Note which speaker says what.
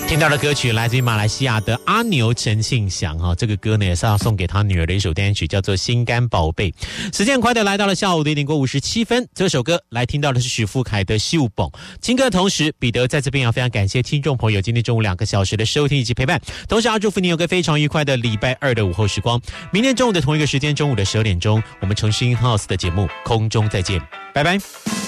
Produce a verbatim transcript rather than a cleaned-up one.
Speaker 1: 听到的歌曲来自于马来西亚的阿牛陈庆祥哈，这个歌呢也是要送给他女儿的一首单曲，叫做《心肝宝贝》。时间很快的来到了下午的一点过五十七分，这首歌来听到的是许富凯的《秀蹦》。听歌的同时，彼得在这边要非常感谢听众朋友今天中午两个小时的收听以及陪伴，同时要祝福你有个非常愉快的礼拜二的午后时光。明天中午的同一个时间，中午的十二点钟，我们城市 In House 的节目空中再见，拜拜。